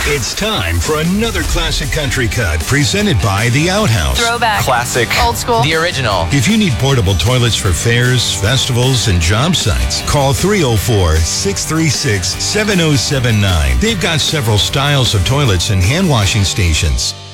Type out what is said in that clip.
It's time for another classic country cut presented by The Outhouse. Throwback. Classic. Old school. The original. If you need portable toilets for fairs, festivals, and job sites, call 304-636-7079. They've got several styles of toilets and hand washing stations.